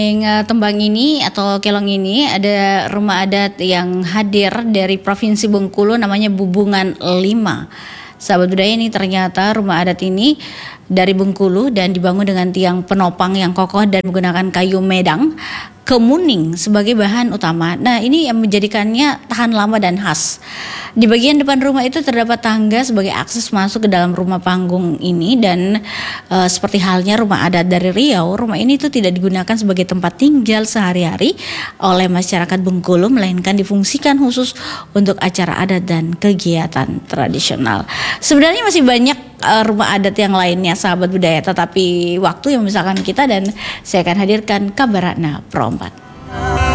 Tembang ini atau kelong ini ada rumah adat yang hadir dari Provinsi Bengkulu namanya Bubungan 5. Sahabat budaya, ini ternyata rumah adat ini dari Bengkulu dan dibangun dengan tiang penopang yang kokoh dan menggunakan kayu medang kemuning sebagai bahan utama. Nah, ini yang menjadikannya tahan lama dan khas. Di bagian depan rumah itu terdapat tangga sebagai akses masuk ke dalam rumah panggung ini dan seperti halnya rumah adat dari Riau, rumah ini itu tidak digunakan sebagai tempat tinggal sehari-hari oleh masyarakat Bengkulu, melainkan difungsikan khusus untuk acara adat dan kegiatan tradisional. Sebenarnya masih banyak rumah adat yang lainnya, sahabat budaya, tetapi waktu yang memisahkan kita dan saya akan hadirkan Kabar Ratna Pro 4.